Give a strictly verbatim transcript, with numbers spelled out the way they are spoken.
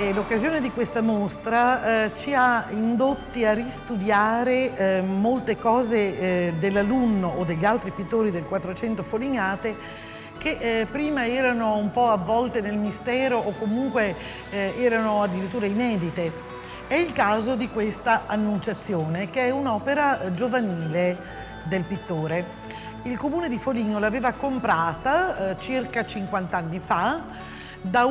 E l'occasione di questa mostra eh, ci ha indotti a ristudiare eh, molte cose eh, dell'alunno o degli altri pittori del Quattrocento Folignate che eh, prima erano un po' avvolte nel mistero o comunque eh, erano addirittura inedite. È il caso di questa Annunciazione, che è un'opera giovanile del pittore. Il comune di Foligno l'aveva comprata eh, circa cinquanta anni fa da